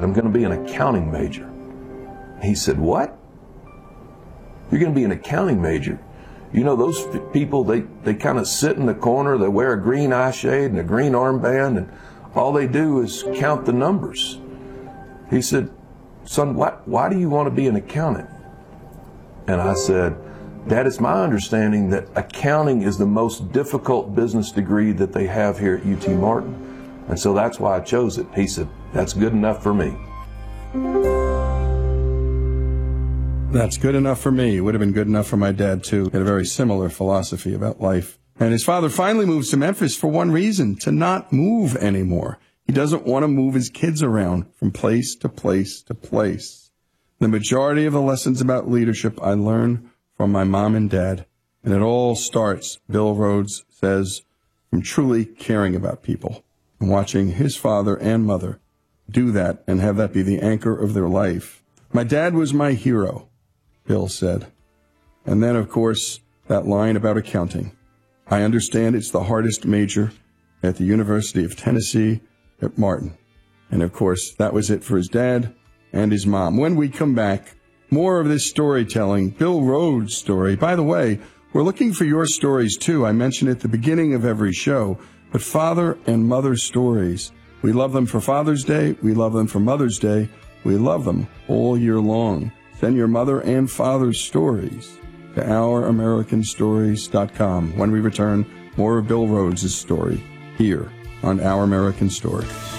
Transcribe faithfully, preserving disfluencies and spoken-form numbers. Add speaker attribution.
Speaker 1: I'm going to be an accounting major. He said, what? You're going to be an accounting major? You know, those people, they, they kind of sit in the corner, they wear a green eye shade and a green armband, and all they do is count the numbers. He said, son, why, why do you want to be an accountant? And I said, Dad, it's my understanding that accounting is the most difficult business degree that they have here at U T Martin. And so that's why I chose it. He said, that's good enough for me.
Speaker 2: That's good enough for me. It would have been good enough for my dad, too. He had a very similar philosophy about life. And his father finally moves to Memphis for one reason, to not move anymore. He doesn't want to move his kids around from place to place to place. The majority of the lessons about leadership I learned from my mom and dad. And it all starts, Bill Rhodes says, from truly caring about people and watching his father and mother do that and have that be the anchor of their life. My dad was my hero, Bill said. And then, of course, that line about accounting. I understand it's the hardest major at the University of Tennessee at Martin. And, of course, that was it for his dad and his mom. When we come back, more of this storytelling, Bill Rhodes' story. By the way, we're looking for your stories, too. I mention at the beginning of every show, but father and mother stories. We love them for Father's Day. We love them for Mother's Day. We love them all year long. Send your mother and father's stories to our american stories dot com. When we return, more of Bill Rhodes' story here on Our American Story.